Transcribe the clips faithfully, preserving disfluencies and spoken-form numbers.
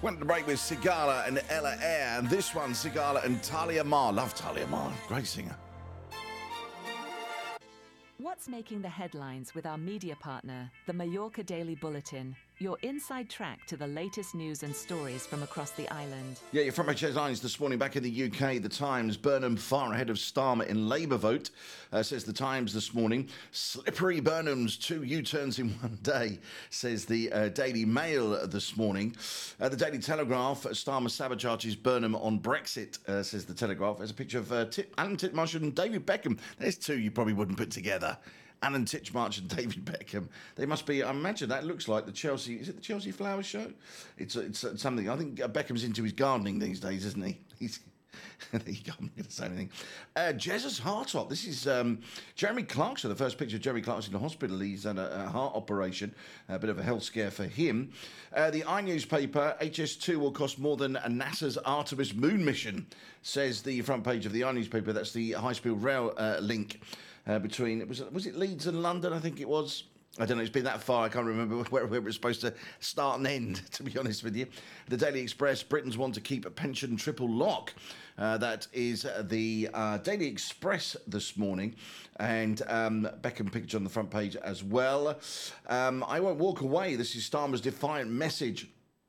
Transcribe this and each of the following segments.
Went to break with Sigala and Ella Eyre, and this one, Sigala and Talia Mar. Love Talia Mar, great singer. What's making the headlines with our media partner, the Mallorca Daily Bulletin, your inside track to the latest news and stories from across the island. Yeah, your front page headlines this morning back in the U K. The Times, Burnham far ahead of Starmer in Labour vote, uh, says the Times this morning. Slippery Burnham's two U-turns in one day, says the uh, Daily Mail this morning. Uh, the Daily Telegraph, Starmer sabotages Burnham on Brexit, uh, says the Telegraph. There's a picture of uh, Tip, Alan Titchmarsh and David Beckham. There's two you probably wouldn't put together. Alan Titchmarsh and David Beckham. They must be, I imagine that looks like the Chelsea, is it the Chelsea Flowers show? It's it's something, I think Beckham's into his gardening these days, isn't he? He's, there you go, I'm not going to say anything. Uh, Jesus Hartop, this is um, Jeremy Clarkson, the first picture of Jeremy Clarkson in the hospital. He's had a, a heart operation, a bit of a health scare for him. Uh, the I newspaper, H S two will cost more than NASA's Artemis moon mission, says the front page of the I newspaper. That's the high-speed rail uh, link uh, between, was it, was it Leeds and London, I think it was? I don't know, it's been that far, I can't remember where, where it was supposed to start and end, to be honest with you. The Daily Express, Britons want to keep a pension triple lock. Uh, that is the uh, Daily Express this morning. And um, Beckham picture on the front page as well. Um, I won't walk away. This is Starmer's defiant message.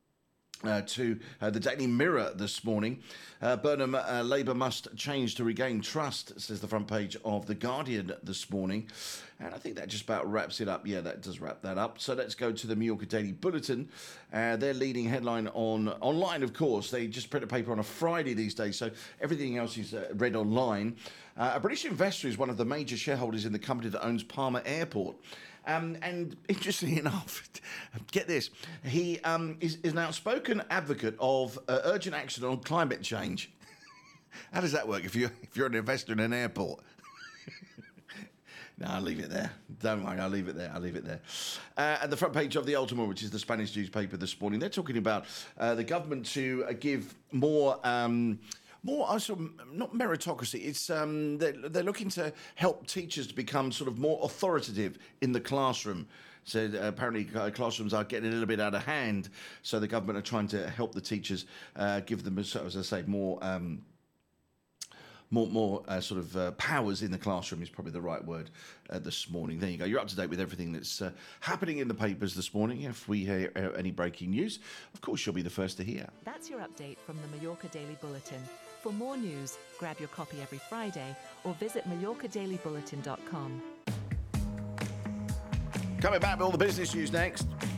Uh, to uh, the Daily Mirror this morning. Uh, Burnham, uh, Labour must change to regain trust, says the front page of The Guardian this morning. And I think that just about wraps it up. Yeah, that does wrap that up. So let's go to the Mallorca Daily Bulletin. Uh, their leading headline on online, of course. They just print a paper on a Friday these days, so everything else is uh, read online. Uh, a British investor is one of the major shareholders in the company that owns Palma Airport. Um, and interestingly enough, get this, he um, is, is an outspoken advocate of uh, urgent action on climate change. How does that work if you're, if you're an investor in an airport? No, I'll leave it there. Don't worry, I'll leave it there. I'll leave it there. Uh, at the front page of the Ultima, which is the Spanish newspaper this morning, they're talking about uh, the government to uh, give more... Um, More, uh, sort of, not meritocracy, it's um, they're, they're looking to help teachers to become sort of more authoritative in the classroom. So uh, apparently uh, classrooms are getting a little bit out of hand, so the government are trying to help the teachers, uh, give them, as I say, more... Um, More, more uh, sort of uh, powers in the classroom is probably the right word uh, this morning. There you go. You're up to date with everything that's uh, happening in the papers this morning. If we hear uh, any breaking news, of course, you'll be the first to hear. That's your update from the Mallorca Daily Bulletin. For more news, grab your copy every Friday or visit mallorca daily bulletin dot com. Coming back with all the business news next.